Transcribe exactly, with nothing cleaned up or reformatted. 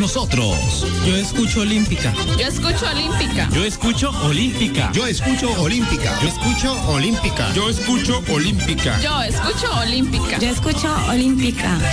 nosotros. Yo escucho Olímpica. Yo escucho Olímpica. Yo escucho Olímpica. Yo escucho Olímpica. Yo escucho Olímpica. Yo escucho Olímpica. Yo escucho Olímpica. Yo escucho Olímpica.